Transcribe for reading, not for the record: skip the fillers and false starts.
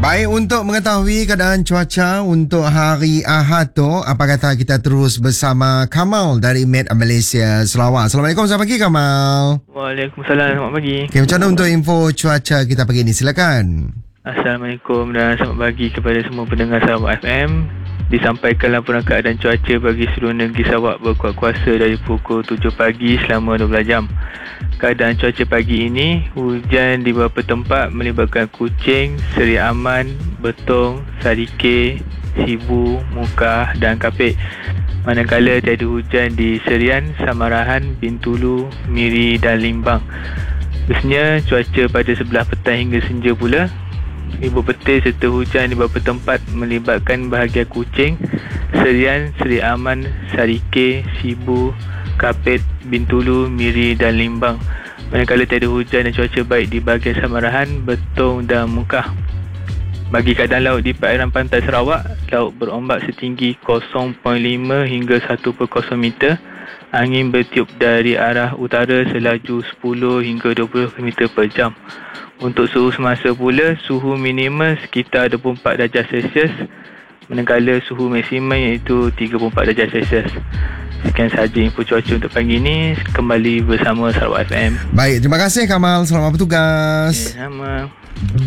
Baik, untuk mengetahui keadaan cuaca untuk hari Ahad tu, apa kata kita terus bersama Kamal dari Met Malaysia Sarawak. Assalamualaikum, selamat pagi Kamal. Waalaikumsalam, selamat pagi. Okay, macam mana untuk info cuaca kita pagi ni? Silakan. Assalamualaikum dan selamat pagi kepada semua pendengar Sarawak FM. Disampaikan laporan keadaan cuaca bagi seluruh negeri Sarawak berkuat kuasa dari pukul 7 pagi selama 12 jam. Keadaan cuaca pagi ini, hujan di beberapa tempat melibatkan Kuching, Seri Aman, Betong, Sarike, Sibu, Mukah dan Kapit. Manakala tiada hujan di Serian, Samarahan, Bintulu, Miri dan Limbang. Biasanya cuaca pada sebelah petang hingga senja pula. Ibu petir serta hujan di beberapa tempat melibatkan bahagian Kuching, Serian, Seri Aman, Sarike, Sibu, Kapit, Bintulu, Miri dan Limbang. Manakala tiada hujan dan cuaca baik di bahagian Samarahan, Betong dan Mukah. Bagi keadaan laut di perairan pantai Sarawak, laut berombak setinggi 0.5 hingga 1.0 meter. Angin bertiup dari arah utara selaju 10 hingga 20 km per jam. Untuk suhu semasa pula, suhu minimum sekitar 24 darjah Celsius, manakala suhu maksimum iaitu 34 darjah Celsius. Sekian sahaja info cuaca untuk pagi ini. Kembali bersama Sarawak FM. Baik, terima kasih Kamal. Selamat bertugas. Sama.